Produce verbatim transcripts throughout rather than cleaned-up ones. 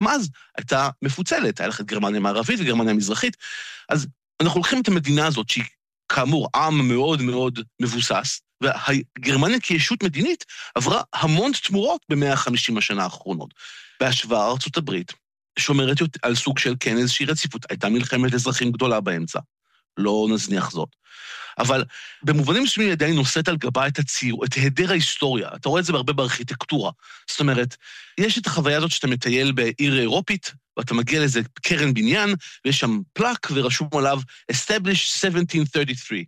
אז הייתה מפוצלת, היה לך את גרמניה המערבית וגרמניה המזרחית, אז אנחנו לוקחים את המדינה הזאת, שהיא כאמור עם מאוד מאוד מבוסס, וגרמניה כישות מדינית עברה המון תמורות ב-מאה וחמישים השנה האחרונות. בהשוואה ארצות הברית, שומרת על סוג של כן איזושהי רציפות, הייתה מלחמת אזרחים גדולה באמצע, לא נזניח זאת. אבל במובנים מסוימים עדיין נושאת על גבה את הציר, את היעדר ההיסטוריה. אתה רואה את זה הרבה בארכיטקטורה. זאת אומרת, יש את החוויה הזאת שאתה מטייל בעיר אירופית, ואתה מגיע לאיזה קרן בניין, ויש שם פלק ורשום עליו Established שבע עשרה שלושים ושלוש.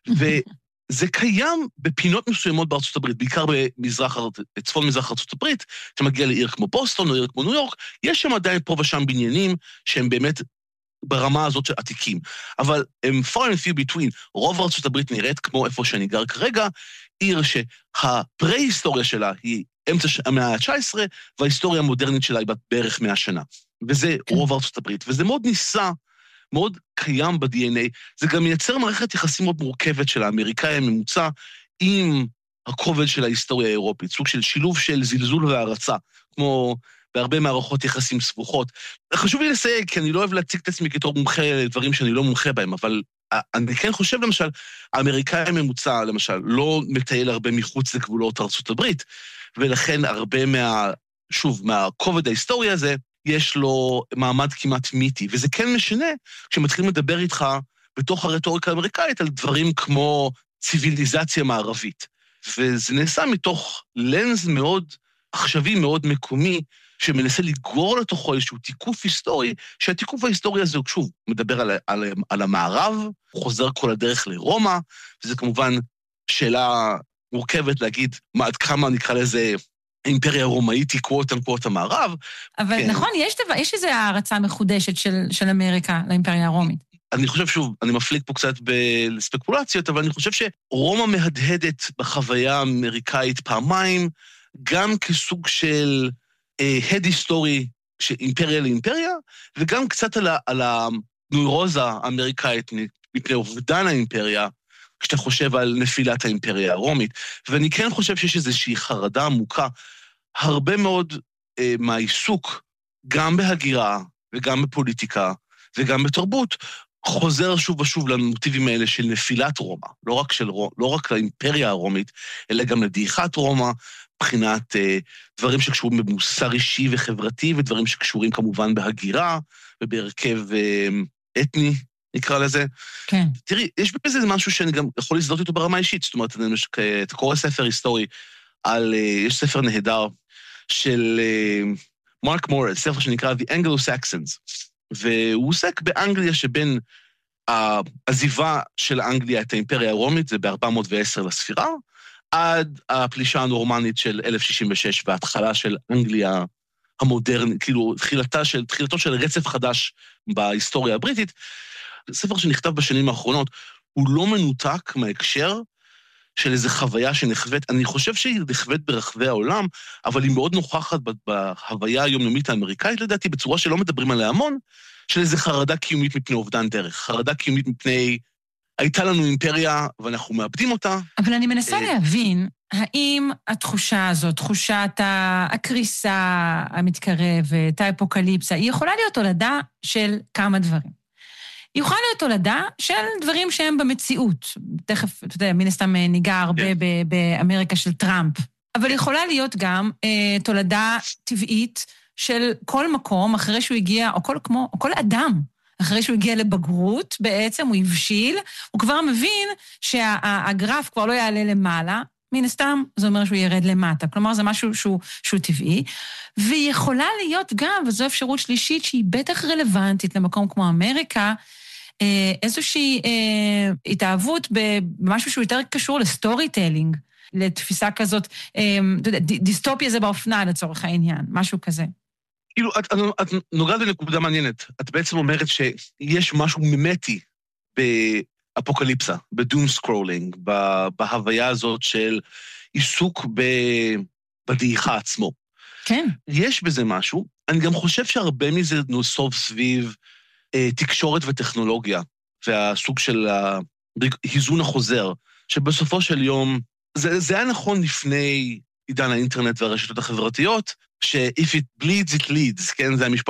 וזה קיים בפינות מסוימות בארצות הברית, בעיקר במזרח, צפון מזרח ארצות הברית, אתה מגיע לעיר כמו בוסטון או עיר כמו ניו יורק, יש שם עדיין פה ושם בניינים שהם באמת ברמה הזאת של עתיקים. אבל הם far and few between, רוב ארצות הברית נראית כמו איפה שאני גר כרגע, עיר שהפרה-היסטוריה שלה היא אמצע המאה ה-תשע עשרה, וההיסטוריה המודרנית שלה היא בערך מאה שנה. וזה רוב ארצות הברית, וזה מאוד ניסה, מאוד קיים ב-די אן איי, זה גם מייצר מערכת יחסים מאוד מורכבת של האמריקאי הממוצע, עם הכובד של ההיסטוריה האירופית, סוג של שילוב של זלזול והערצה, כמו בהרבה מערכות יחסים סבוכות. חשוב לי לסייג, כי אני לא אוהב להציג את עצמי כתור מומחה לדברים שאני לא מומחה בהם, אבל אני כן חושב, למשל, האמריקאי הממוצע, למשל, לא מטייל הרבה מחוץ לגבולות ארצות הברית, ולכן הרבה מה, שוב, מהכובד ההיסטורי הזה, יש לו מעמד כמעט מיתי, וזה כן משנה כשמתחילים לדבר איתך בתוך הרטוריקה האמריקאית על דברים כמו ציוויליזציה מערבית. וזה נעשה מתוך לנז מאוד עכשווי, מאוד מקומי, שמנסה לגרור לתוכו איזשהו תיקוף היסטורי, שהתיקוף ההיסטורי הזה, שוב, מדבר על, על, על המערב, הוא חוזר כל הדרך לרומא, וזה כמובן שאלה מורכבת להגיד מה, עד כמה נקרא לזה אימפריה רומאית היא קוואט אנקוואט המערב. אבל כן. נכון, יש, דבר, יש איזו הערצה מחודשת של, של אמריקה לאימפריה הרומית. אני חושב, שוב, אני מפליג פה קצת בספקולציות, אבל אני חושב שרומא מהדהדת בחוויה האמריקאית פעמיים, גם כסוג של הד היסטורי, אימפריה לאימפריה, וגם קצת על, על הנוירוזה האמריקאית מפני אובדן האימפריה, כשאתה חושב על נפילת האימפריה הרומית. ואני כן חושב שיש איזושהי חרדה עמוקה, הרבה מאוד אה, מהעיסוק, גם בהגירה, וגם בפוליטיקה, וגם בתרבות, חוזר שוב ושוב למוטיבים האלה של נפילת רומא, לא רק, של, לא רק לאימפריה הרומית, אלא גם לדעיכת רומא, מבחינת אה, דברים שקשורים במוסר אישי וחברתי, ודברים שקשורים כמובן בהגירה, ובהרכב אה, אתני, נקרא לזה. כן. תראי, יש בזה משהו שאני גם יכול להזדהות איתו ברמה אישית, זאת אומרת, אתה קורא ספר היסטורי, על, יש ספר נהדר של מרק מורס, ספר שנקרא The Anglo-Saxons, והוא עוסק באנגליה שבין העזיבה של אנגליה את האימפריה הרומית, זה ב-ארבע מאות ועשר לספירה, עד הפלישה הנורמנית של אלף שישים ושש, וההתחלה של אנגליה המודרנית, כאילו תחילתה של, תחילתו של רצף חדש בהיסטוריה הבריטית, ספר שנכתב בשנים האחרונות, הוא לא מנותק מההקשר של איזו חוויה שנחוות, אני חושב שהיא נחוות ברחבי העולם, אבל היא מאוד נוכחת בהוויה היומיומית האמריקאית, לדעתי, בצורה שלא מדברים עליה המון, של איזו חרדה קיומית מפני אובדן דרך, חרדה קיומית מפני, הייתה לנו אימפריה ואנחנו מאבדים אותה. אבל אני מנסה להבין, האם התחושה הזאת, תחושת הקריסה המתקרבת, האפוקליפסה, היא יכולה להיות תולדה של כמה דברים. היא יכולה להיות תולדה של דברים שהם במציאות. תכף, אתה יודע, מן הסתם ניגע הרבה yeah. באמריקה של טראמפ. אבל היא יכולה להיות גם אה, תולדה טבעית של כל מקום, אחרי שהוא הגיע, או כל, כמו, או כל אדם, אחרי שהוא הגיע לבגרות, בעצם הוא הבשיל, הוא כבר מבין שהגרף כבר לא יעלה למעלה, מן הסתם זה אומר שהוא ירד למטה. כלומר, זה משהו שהוא, שהוא טבעי. והיא יכולה להיות גם, וזו אפשרות שלישית, שהיא בטח רלוונטית למקום כמו אמריקה, איזושהי אה, התאהבות במשהו שהוא יותר קשור לסטורי טיילינג, לתפיסה כזאת, אה, דיסטופיה זה באופנה לצורך העניין, משהו כזה. כאילו, את, את נוגעת לנקודה מעניינת. את בעצם אומרת שיש משהו ממתי באפוקליפסה, בדום סקרולינג, בהוויה הזאת של עיסוק בדעיכה עצמו. כן. יש בזה משהו. אני גם חושב שהרבה מזה נוסוב סביב תקשורת וטכנולוגיה, והסוג של ההיזון החוזר, שבסופו של יום, זה, זה היה נכון לפני עידן האינטרנט והרשתות החברתיות, ש- if it bleeds, it leads, כן? זה המשפט